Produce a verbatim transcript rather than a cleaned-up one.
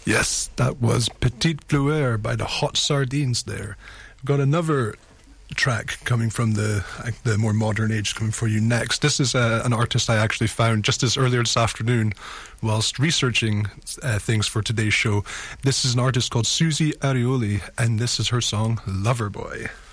Yes, that was Petite Blueur by the Hot Sardines there. We've got another track coming from the the more modern age coming for you next. This is uh, an artist I actually found just as earlier this afternoon whilst researching uh, things for today's show. This is an artist called Susie Arioli, and this is her song Loverboy.